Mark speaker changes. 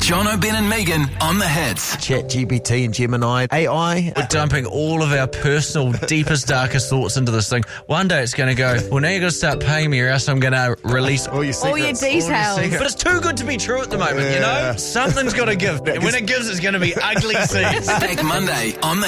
Speaker 1: Jono, Ben and Megan on the hits.
Speaker 2: ChatGPT and Gemini AI.
Speaker 3: We're dumping all of our personal, deepest, darkest thoughts into this thing. One day it's going to go, well, now you're going to start paying me or else I'm going to release
Speaker 2: All your secrets.
Speaker 4: All your details.
Speaker 3: But it's too good to be true at the moment, you know? Something's got to give. And when it gives, it's going to be ugly scenes.
Speaker 1: Back Monday on the